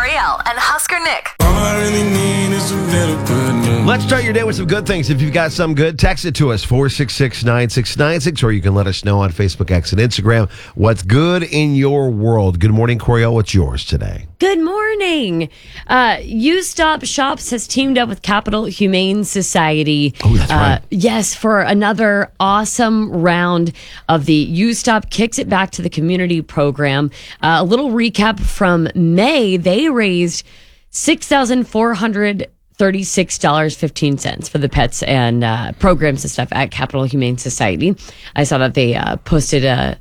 Coriel and Husker Nick. All I really need is a little good news. Let's start your day with some good things. If you've got some good, text it to us, 466-9696, or you can let us know on Facebook, X, and Instagram what's good in your world. Good morning, Coriel. What's yours today? Good morning. You Stop Shops has teamed up with Capital Humane Society. Oh, that's right. Yes, for another awesome round of the You Stop Kicks It Back to the Community program. A little recap from May. They raised $6,436.15 for the pets and programs and stuff at Capital Humane Society. I saw that they posted a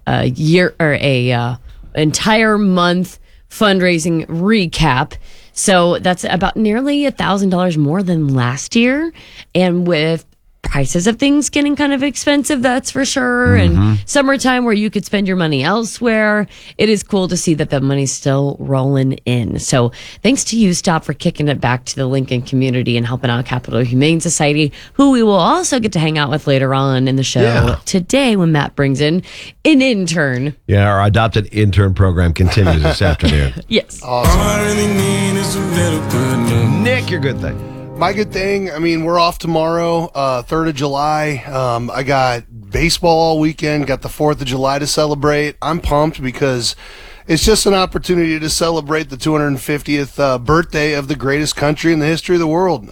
entire month fundraising recap. So that's about nearly $1,000 more than last year. And with prices of things getting kind of expensive, that's for sure. And summertime where you could spend your money elsewhere, it is cool to see that the money's still rolling in. So thanks to You Stop for kicking it back to the Lincoln community and helping out Capital Humane Society, who we will also get to hang out with later on in the show today when Matt brings in an intern. Yeah, our adopted intern program continues this afternoon. Yes. All I really need is a little good news. Nick, your good thing. My good thing, I mean, we're off tomorrow, 3rd of July. I got baseball all weekend, got the 4th of July to celebrate. I'm pumped because it's just an opportunity to celebrate the 250th birthday of the greatest country in the history of the world.